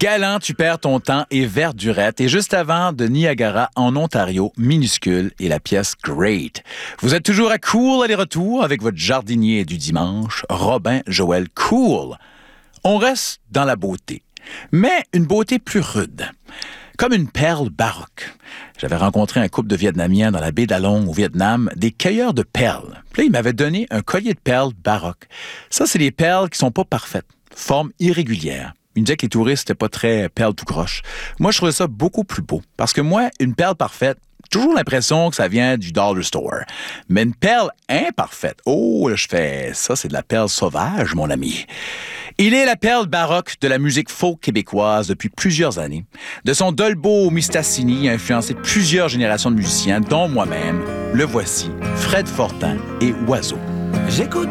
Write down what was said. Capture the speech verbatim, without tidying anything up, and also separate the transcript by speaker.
Speaker 1: Galant, tu perds ton temps et Verdurette. Et juste avant, de Niagara en Ontario, Minuscule et la pièce Great. Vous êtes toujours à Cool aller-retour avec votre jardinier du dimanche, Robin Joël Cool. On reste dans la beauté, mais une beauté plus rude. Comme une perle baroque. J'avais rencontré un couple de Vietnamiens dans la baie d'Along au Vietnam, des cueilleurs de perles. Puis là, ils m'avaient donné un collier de perles baroque. Ça, c'est des perles qui sont pas parfaites, forme irrégulière. Ils me disaient que les touristes n'étaient pas très perles tout croche. Moi, je trouvais ça beaucoup plus beau. Parce que moi, une perle parfaite, j'ai toujours l'impression que ça vient du dollar store. Mais une perle imparfaite, oh, là, je fais ça, c'est de la perle sauvage, mon ami. Il est la perle baroque de la musique folk québécoise depuis plusieurs années. De son Dolbeau au Mistassini, il a influencé plusieurs générations de musiciens, dont moi-même. Le voici, Fred Fortin et Oiseau.
Speaker 2: J'écoute